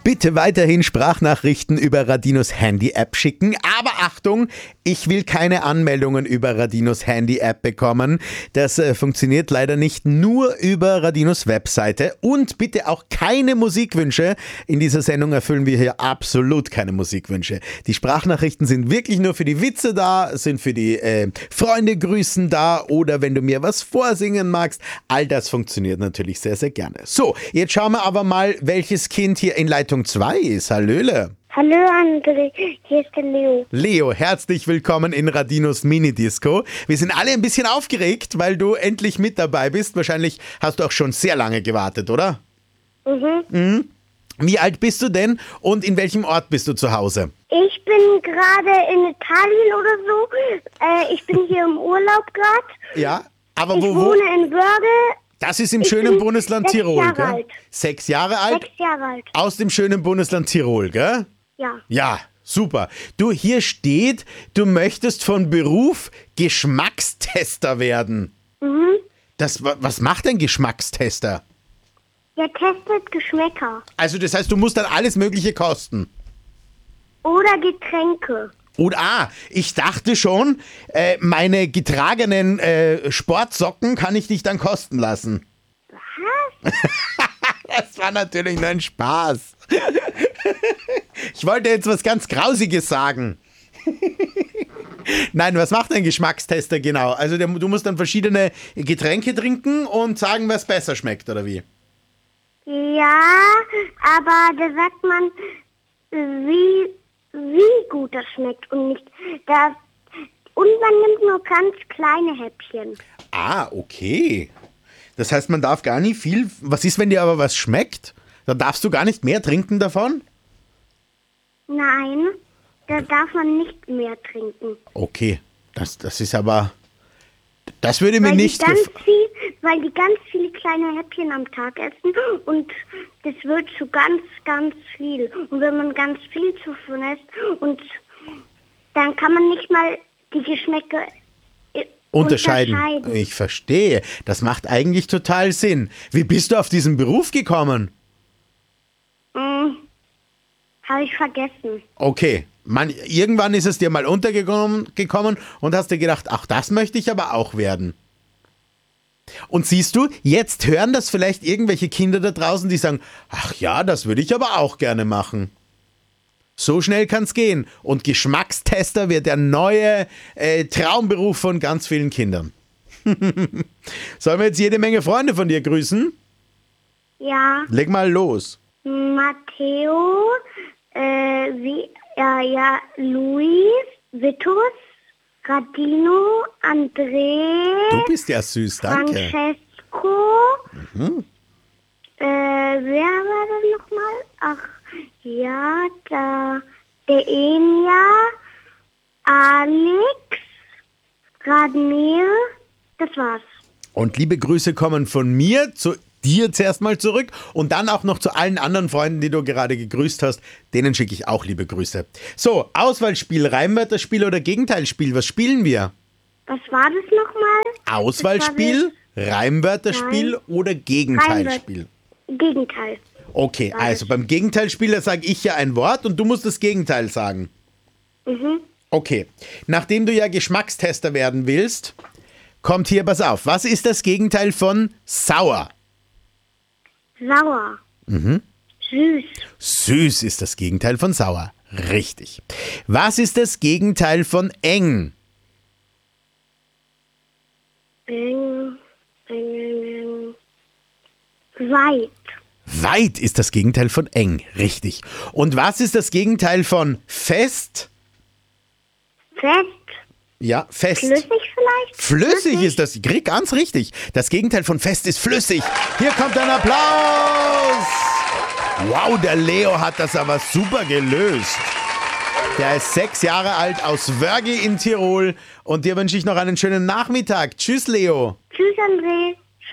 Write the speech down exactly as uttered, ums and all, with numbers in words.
Bitte weiterhin Sprachnachrichten über Radinos Handy-App schicken. Aber Achtung, ich will keine Anmeldungen über Radinos Handy-App bekommen. Das äh, funktioniert leider nicht, nur über Radinos Webseite. Und bitte auch keine Musikwünsche. In dieser Sendung erfüllen wir hier absolut keine Musikwünsche. Die Sprachnachrichten sind wirklich nur für die Witze da, sind für die äh, Freunde grüßen da oder wenn du mir was vorsingen magst. All das funktioniert natürlich sehr, sehr gerne. So, jetzt schauen wir aber mal, welches Kind hier in Leitung zwei ist. Hallöle. Hallo André, hier ist der Leo. Leo, herzlich willkommen in Radinos Mini-Disco. Wir sind alle ein bisschen aufgeregt, weil du endlich mit dabei bist. Wahrscheinlich hast du auch schon sehr lange gewartet, oder? Mhm. Mhm. Wie alt bist du denn und in welchem Ort bist du zu Hause? Ich bin gerade in Italien oder so. Äh, ich bin hier im Urlaub gerade. Ja, aber Ich wo, wo? wohne in Wörde. Das ist im Ich schönen bin Bundesland sechs Tirol, Jahre gell? alt. Sechs Jahre alt? Sechs Jahre alt. Aus dem schönen Bundesland Tirol, gell? Ja. Ja, super. Du, hier steht, du möchtest von Beruf Geschmackstester werden. Mhm. Das, wa- was macht ein Geschmackstester? Der testet Geschmäcker. Also das heißt, du musst dann alles Mögliche kosten. Oder Getränke. Und ah, ich dachte schon, äh, meine getragenen äh, Sportsocken kann ich dich dann kosten lassen. Was? Das war natürlich nur ein Spaß. Ich wollte jetzt was ganz Grausiges sagen. Nein, was macht ein Geschmackstester genau? Also der, du musst dann verschiedene Getränke trinken und sagen, was besser schmeckt, oder wie? Ja, aber da sagt man, wie, wie gut das schmeckt und nicht das. Und man nimmt nur ganz kleine Häppchen. Ah, okay. Das heißt, man darf gar nicht viel... Was ist, wenn dir aber was schmeckt? Dann darfst du gar nicht mehr trinken davon? Nein, da darf man nicht mehr trinken. Okay, das, das ist aber... Das würde mir Weil die, nicht... ganz gef- viel, weil die ganz viele kleine Häppchen am Tag essen und das wird zu ganz, ganz viel. Und wenn man ganz viel davon isst und dann kann man nicht mal die Geschmäcker äh, Unterscheiden. unterscheiden. Ich verstehe. Das macht eigentlich total Sinn. Wie bist du auf diesen Beruf gekommen? Hm, habe ich vergessen. Okay. Man, irgendwann ist es dir mal untergekommen gekommen und hast dir gedacht, ach, das möchte ich aber auch werden. Und siehst du, jetzt hören das vielleicht irgendwelche Kinder da draußen, die sagen, ach ja, das würde ich aber auch gerne machen. So schnell kann's gehen. Und Geschmackstester wird der neue äh, Traumberuf von ganz vielen Kindern. Sollen wir jetzt jede Menge Freunde von dir grüßen? Ja, Leg mal los. Matteo, äh, wie, ja, ja, Luis, Vitus, Radino, André, Du bist ja süß, danke. Francesco, Mhm. äh, wer war das nochmal? Ach, ja, da, der Enya, Alex, Radmir, das war's. Und liebe Grüße kommen von mir zu dir zuerst mal zurück und dann auch noch zu allen anderen Freunden, die du gerade gegrüßt hast. Denen schicke ich auch liebe Grüße. So, Auswahlspiel, Reimwörterspiel oder Gegenteilspiel, was spielen wir? Was war das nochmal? Auswahlspiel, Reimwörterspiel Nein. oder Gegenteilspiel? Gegenteil. Okay, also beim Gegenteilspiel sage ich ja ein Wort und du musst das Gegenteil sagen. Mhm. Okay, nachdem du ja Geschmackstester werden willst, kommt hier, pass auf, was ist das Gegenteil von sauer? Sauer. Mhm. Süß. Süß ist das Gegenteil von sauer. Richtig. Was ist das Gegenteil von eng? Eng. Eng. Weit. Weit ist das Gegenteil von eng. Richtig. Und was ist das Gegenteil von fest? Fest. Ja, fest. Flüssig vielleicht? Flüssig ist das, ganz richtig. Das Gegenteil von fest ist flüssig. Hier kommt ein Applaus. Wow, der Leo hat das aber super gelöst. Der ist sechs Jahre alt aus Wörgl in Tirol. Und dir wünsche ich noch einen schönen Nachmittag. Tschüss, Leo. Tschüss, André.